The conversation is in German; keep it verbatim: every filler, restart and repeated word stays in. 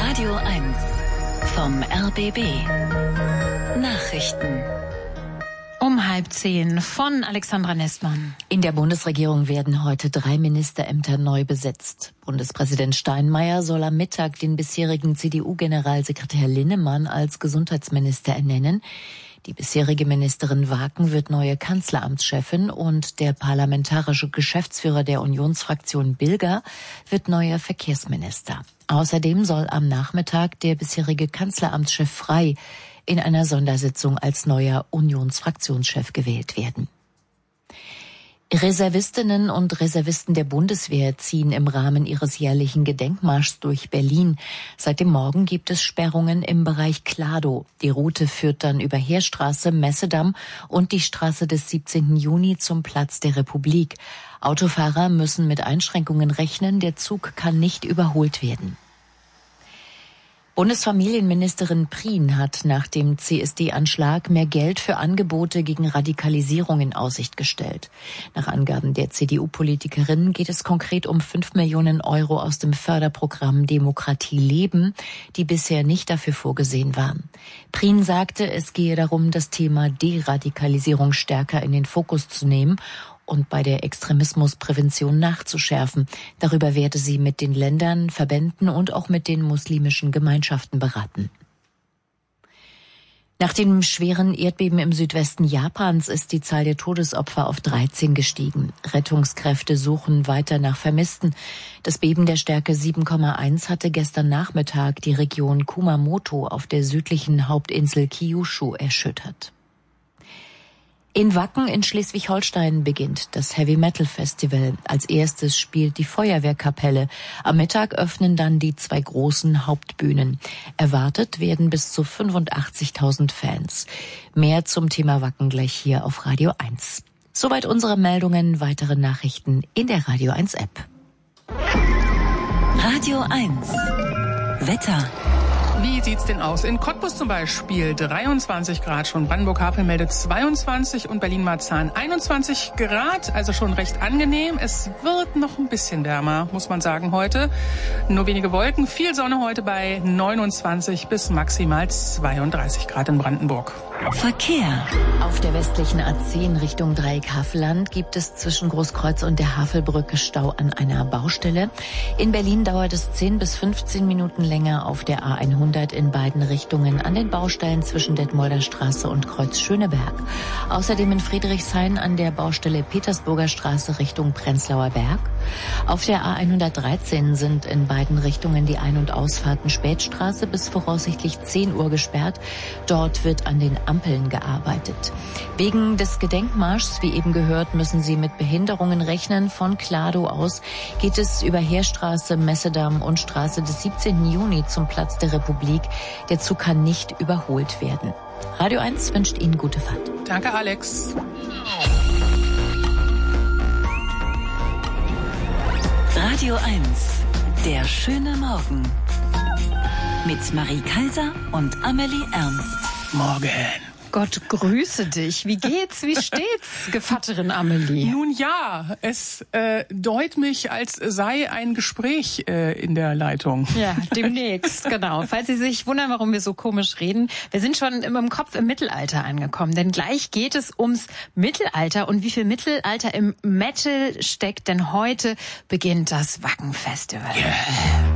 Radio eins vom R B B. Nachrichten. Um halb zehn von Alexandra Nestmann. In der Bundesregierung werden heute drei Ministerämter neu besetzt. Bundespräsident Steinmeier soll am Mittag den bisherigen C D U-Generalsekretär Linnemann als Gesundheitsminister ernennen. Die bisherige Ministerin Waken wird neue Kanzleramtschefin und der parlamentarische Geschäftsführer der Unionsfraktion Bilger wird neuer Verkehrsminister. Außerdem soll am Nachmittag der bisherige Kanzleramtschef Frey in einer Sondersitzung als neuer Unionsfraktionschef gewählt werden. Reservistinnen und Reservisten der Bundeswehr ziehen im Rahmen ihres jährlichen Gedenkmarschs durch Berlin. Seit dem Morgen gibt es Sperrungen im Bereich Kladow. Die Route führt dann über Heerstraße, Messedamm und die Straße des siebzehnten Juni zum Platz der Republik. Autofahrer müssen mit Einschränkungen rechnen, der Zug kann nicht überholt werden. Bundesfamilienministerin Prien hat nach dem C S D-Anschlag mehr Geld für Angebote gegen Radikalisierung in Aussicht gestellt. Nach Angaben der C D U-Politikerin geht es konkret um fünf Millionen Euro aus dem Förderprogramm Demokratie leben, die bisher nicht dafür vorgesehen waren. Prien sagte, es gehe darum, das Thema Deradikalisierung stärker in den Fokus zu nehmen und bei der Extremismusprävention nachzuschärfen. Darüber werde sie mit den Ländern, Verbänden und auch mit den muslimischen Gemeinschaften beraten. Nach dem schweren Erdbeben im Südwesten Japans ist die Zahl der Todesopfer auf dreizehn gestiegen. Rettungskräfte suchen weiter nach Vermissten. Das Beben der Stärke sieben Komma eins hatte gestern Nachmittag die Region Kumamoto auf der südlichen Hauptinsel Kyushu erschüttert. In Wacken in Schleswig-Holstein beginnt das Heavy Metal Festival. Als erstes spielt die Feuerwehrkapelle. Am Mittag öffnen dann die zwei großen Hauptbühnen. Erwartet werden bis zu fünfundachtzigtausend Fans. Mehr zum Thema Wacken gleich hier auf Radio eins. Soweit unsere Meldungen. Weitere Nachrichten in der Radio eins App. Radio eins. Wetter. Wie sieht's denn aus? In Cottbus zum Beispiel dreiundzwanzig Grad schon, Brandenburg-Havel meldet zweiundzwanzig und Berlin-Marzahn einundzwanzig Grad, also schon recht angenehm. Es wird noch ein bisschen wärmer, muss man sagen, heute. Nur wenige Wolken, viel Sonne heute bei neunundzwanzig bis maximal zweiunddreißig Grad in Brandenburg. Verkehr. Auf der westlichen A zehn Richtung Dreieck Havelland gibt es zwischen Großkreuz und der Havelbrücke Stau an einer Baustelle. In Berlin dauert es zehn bis fünfzehn Minuten länger auf der A hundert in beiden Richtungen an den Baustellen zwischen Detmolder Straße und Kreuz Schöneberg. Außerdem in Friedrichshain an der Baustelle Petersburger Straße Richtung Prenzlauer Berg. Auf der A hundertdreizehn sind in beiden Richtungen die Ein- und Ausfahrten Spätstraße bis voraussichtlich zehn Uhr gesperrt. Dort wird an den Ampeln gearbeitet. Wegen des Gedenkmarschs, wie eben gehört, müssen Sie mit Behinderungen rechnen. Von Kladow aus geht es über Heerstraße, Messedamm und Straße des siebzehnten Juni zum Platz der Republik. Der Zug kann nicht überholt werden. Radio eins wünscht Ihnen gute Fahrt. Danke, Alex. Radio eins. Der schöne Morgen. Mit Marie Kaiser und Amelie Ernst. Morgen. Gott grüße dich. Wie geht's? Wie steht's, Gevatterin Amelie? Nun ja, es äh, deut mich, als sei ein Gespräch äh, in der Leitung. Ja, demnächst, genau. Falls Sie sich wundern, warum wir so komisch reden, wir sind schon im Kopf im Mittelalter angekommen. Denn gleich geht es ums Mittelalter und wie viel Mittelalter im Metal steckt. Denn heute beginnt das Wacken Festival. Yeah.